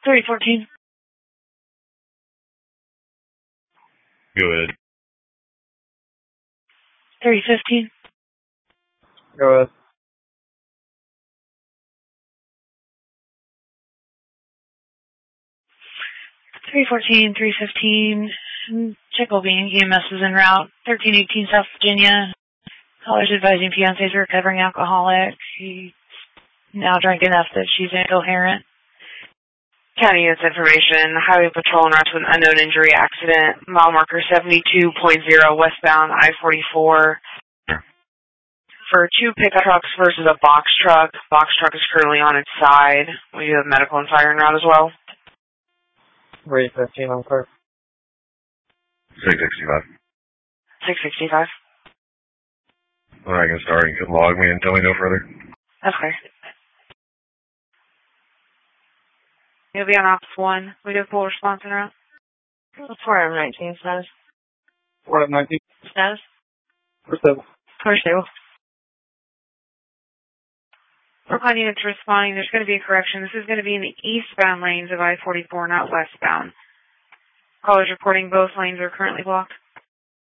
314. Go ahead. 315. Go ahead. 314, 315. Chickle being EMS is en route. 1318 South Virginia. Caller's advising fiance is a recovering alcoholic. She's now drank enough that she's incoherent. County units information. Highway patrol and with an unknown injury accident. Mile marker 72.0 westbound I-44. For two pickup trucks versus a box truck. Box truck is currently on its side. We do have medical and fire en route as well. 315 on clear. 665. 665. All right, I can start. You can log me and tell me no further. That's clear. You'll be on Ops 1. We do full response en route. 419 status. 419. Status. 47. Clear stable. Brooklyn units responding. There's going to be a correction. This is going to be in the eastbound lanes of I-44, not westbound. Callers reporting both lanes are currently blocked.